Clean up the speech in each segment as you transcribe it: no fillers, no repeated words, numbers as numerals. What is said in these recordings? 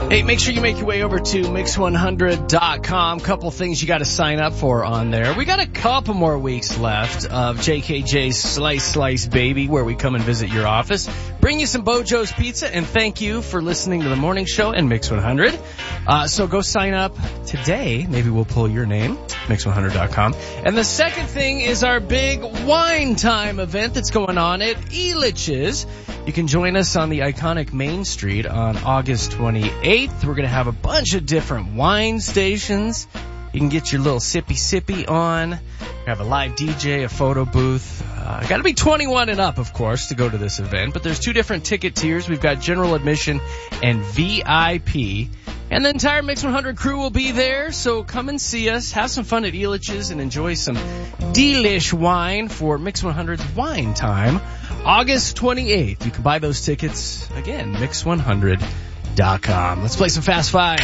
Hey, make sure you make your way over to Mix100.com. Couple things you got to sign up for on there. We got a couple more weeks left of JKJ's Slice Baby, where we come and visit your office, bring you some Bojo's Pizza, and thank you for listening to the morning show and Mix100. So go sign up today. Maybe we'll pull your name, Mix100.com. And the second thing is our big wine time event that's going on at Elitch's. You can join us on the iconic Main Street on August 28th. We're going to have a bunch of different wine stations. You can get your little sippy on. We have a live DJ, a photo booth. Got to be 21 and up, of course, to go to this event. But there's two different ticket tiers. We've got general admission and VIP. And the entire Mix 100 crew will be there. So come and see us. Have some fun at Elitch's and enjoy some delish wine for Mix 100's Wine Time. August 28th. You can buy those tickets, again, Mix100.com. Let's play some Fast Five.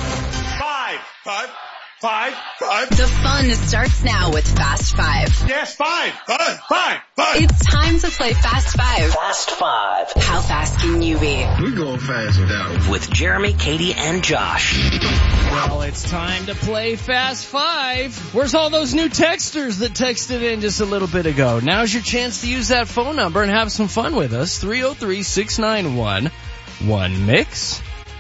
Five. The fun starts now with Fast Five. Yes, five. It's time to play Fast Five. Fast Five. How fast can you be? We're going fast with that one. With Jeremy, Katie, and Josh. Well, it's time to play Fast Five. Where's all those new texters that texted in just a little bit ago? Now's your chance to use that phone number and have some fun with us. 303-691-1MIX.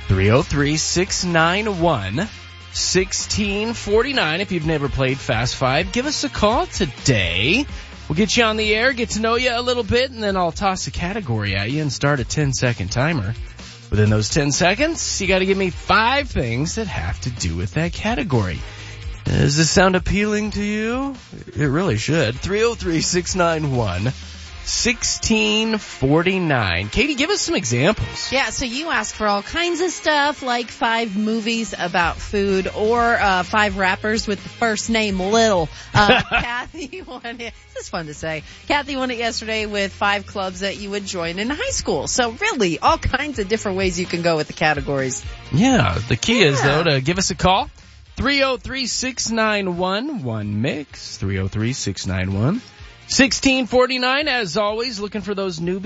303-691-1649. If you've never played Fast Five, give us a call today. We'll get you on the air, get to know you a little bit, and then I'll toss a category at you and start a 10-second timer. Within those 10 seconds, you got to give me 5 things that have to do with that category. Does this sound appealing to you? It really should. 303-691-1649. Katie, give us some examples. Yeah, so you ask for all kinds of stuff, like 5 movies about food or 5 rappers with the first name Little. Kathy won it. This is fun to say. Kathy won it yesterday with 5 clubs that you would join in high school. So really, all kinds of different ways you can go with the categories. Yeah, the key is, though, to give us a call. 303-691-1MIX. 303-691-1649. As always, looking for those newbies.